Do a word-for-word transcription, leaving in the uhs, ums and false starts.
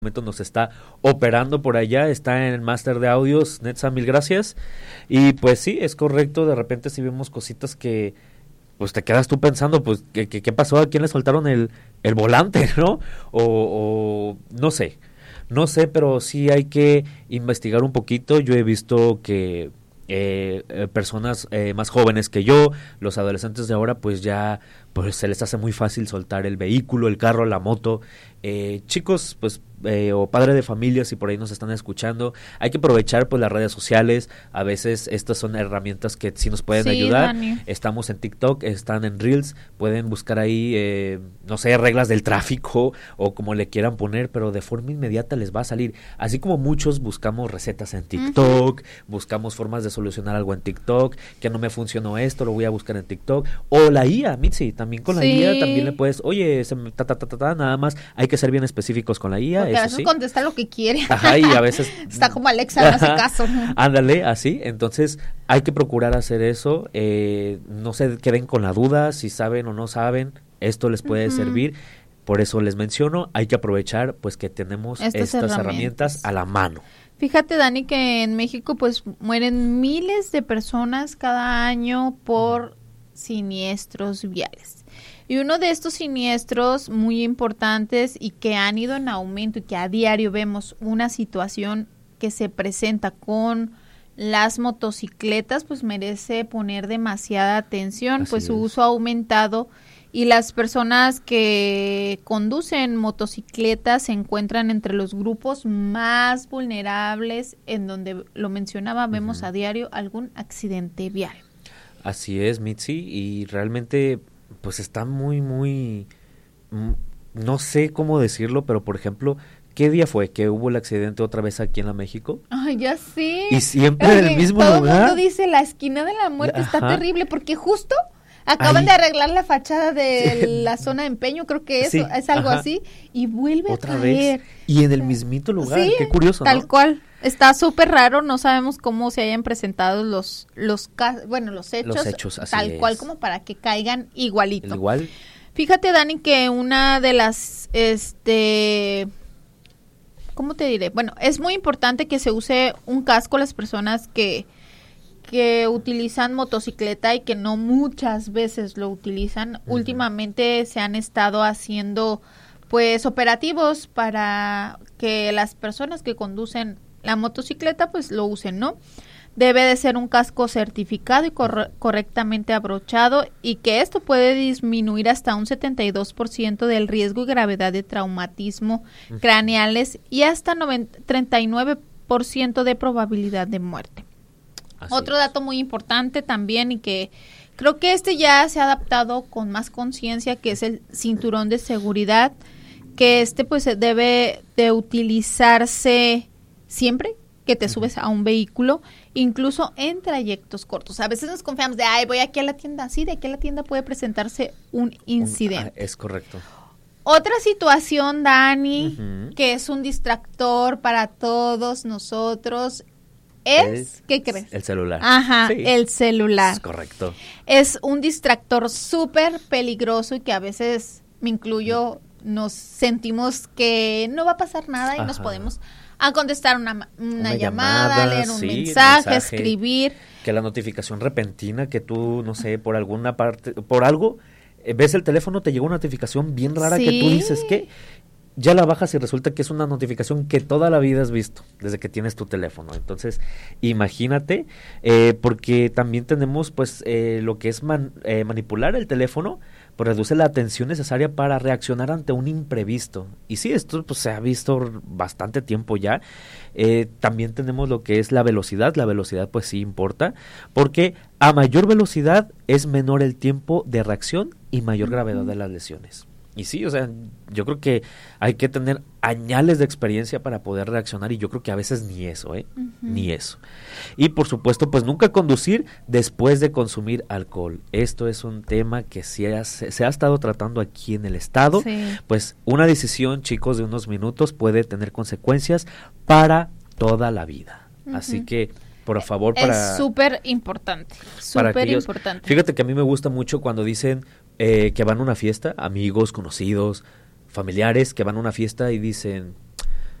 momento nos está operando por allá, está en el máster de audios. Netza, mil gracias. Y pues sí, es correcto, de repente si vemos cositas que pues te quedas tú pensando, pues, ¿qué, qué, qué pasó? ¿A quién le soltaron el, el volante, no? O, o no sé, no sé, pero sí hay que investigar un poquito. Yo he visto que eh, eh, personas eh, más jóvenes que yo, los adolescentes de ahora, pues ya pues se les hace muy fácil soltar el vehículo, el carro, la moto. Eh, chicos, pues, eh, o padre de familia, si por ahí nos están escuchando, hay que aprovechar pues las redes sociales. A veces estas son herramientas que sí nos pueden sí, ayudar. Dani. Estamos en TikTok, están en Reels, pueden buscar ahí, eh, no sé, reglas del tráfico o como le quieran poner, pero de forma inmediata les va a salir. Así como muchos buscamos recetas en TikTok, uh-huh. buscamos formas de solucionar algo en TikTok, que no me funcionó esto, lo voy a buscar en TikTok. O la I A, Mitzi, también con sí. la I A también le puedes, oye, se me, ta, ta, ta, ta, ta, nada más, hay que ser bien específicos con la I A. Porque a veces sí. contesta lo que quiere. Ajá, y a veces está como Alexa, no hace caso. Ándale, así. Entonces hay que procurar hacer eso. Eh, no se queden con la duda si saben o no saben. Esto les puede uh-huh. servir. Por eso les menciono, hay que aprovechar pues que tenemos estas, estas herramientas. herramientas a la mano. Fíjate, Dani, que en México pues mueren miles de personas cada año por uh-huh. siniestros viales. Y uno de estos siniestros muy importantes y que han ido en aumento y que a diario vemos una situación que se presenta con las motocicletas, pues merece poner demasiada atención, Así pues es. Su uso ha aumentado y las personas que conducen motocicletas se encuentran entre los grupos más vulnerables, en donde, lo mencionaba, uh-huh. vemos a diario algún accidente vial. Así es, Mitzi, y realmente pues está muy, muy, no sé cómo decirlo, pero por ejemplo, ¿qué día fue que hubo el accidente otra vez aquí en la México? Ay, ya sí. Y siempre en el mismo todo lugar. Todo el mundo dice, la esquina de la muerte Ajá. está terrible, porque justo acaban Ahí. de arreglar la fachada de la zona de empeño, creo que es, sí. es algo Ajá. así, y vuelve otra a caer. Vez. Y en el mismito lugar, sí, qué curioso, tal ¿no? cual. Está súper raro, no sabemos cómo se hayan presentado los, los, bueno, los hechos, los hechos así tal es. cual como para que caigan igualito. Igual. Fíjate, Dani, que una de las, este, ¿cómo te diré? Bueno, es muy importante que se use un casco a las personas que, que utilizan motocicleta y que no muchas veces lo utilizan. Uh-huh. Últimamente se han estado haciendo, pues, operativos para que las personas que conducen la motocicleta pues lo usen, ¿no? Debe de ser un casco certificado y cor- correctamente abrochado, y que esto puede disminuir hasta un setenta y dos por ciento del riesgo y gravedad de traumatismo uh-huh. craneales y hasta noventa, treinta y nueve por ciento de probabilidad de muerte. Así Otro es. Dato muy importante también, y que creo que este ya se ha adaptado con más conciencia, que es el cinturón de seguridad, que este pues debe de utilizarse siempre que te subes a un vehículo, incluso en trayectos cortos. A veces nos confiamos de, ay, voy aquí a la tienda. Sí, de aquí a la tienda puede presentarse un incidente. Un, ah, es correcto. Otra situación, Dani, uh-huh. que es un distractor para todos nosotros, es, el, ¿qué crees? El celular. Ajá, sí. el celular. Es correcto. Es un distractor súper peligroso, y que a veces, me incluyo, nos sentimos que no va a pasar nada y Ajá. nos podemos a contestar una, una, una llamada, llamada, leer un sí, mensaje, mensaje, escribir. Que la notificación repentina que tú, no sé, por alguna parte, por algo, eh, ves el teléfono, te llega una notificación bien rara ¿Sí? que tú dices que ya la bajas y resulta que es una notificación que toda la vida has visto desde que tienes tu teléfono. Entonces, imagínate, eh, porque también tenemos pues eh, lo que es man, eh, manipular el teléfono, pues reduce la atención necesaria para reaccionar ante un imprevisto. Y sí, esto pues se ha visto bastante tiempo ya. Eh, también tenemos lo que es la velocidad. La velocidad pues sí importa, porque a mayor velocidad es menor el tiempo de reacción y mayor uh-huh. gravedad de las lesiones. Y sí, o sea, yo creo que hay que tener añales de experiencia para poder reaccionar, y yo creo que a veces ni eso, ¿eh? Uh-huh. Ni eso. Y por supuesto, pues nunca conducir después de consumir alcohol. Esto es un tema que se ha, se ha estado tratando aquí en el estado. Sí. Pues una decisión, chicos, de unos minutos puede tener consecuencias para toda la vida. Uh-huh. Así que, por favor, para... Es súper importante, súper importante. Fíjate que a mí me gusta mucho cuando dicen eh, que van a una fiesta, amigos, conocidos, familiares que van a una fiesta y dicen,